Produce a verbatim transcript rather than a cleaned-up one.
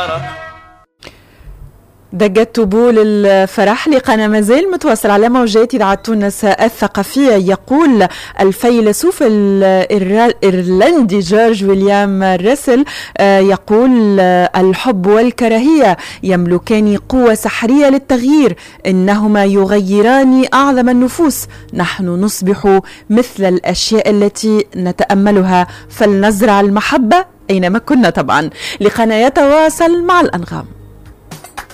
دقت طبول الفرح لقناة مازال متواصل على موجات إذاعة تونس الثقافية. يقول الفيلسوف الإيرلندي جورج ويليام راسل يقول الحب والكراهية يملكان قوة سحرية للتغيير، إنهما يغيران أعظم النفوس، نحن نصبح مثل الأشياء التي نتأملها، فلنزرع المحبة أينما كنا. طبعا لقناة يتواصل مع الأنغام.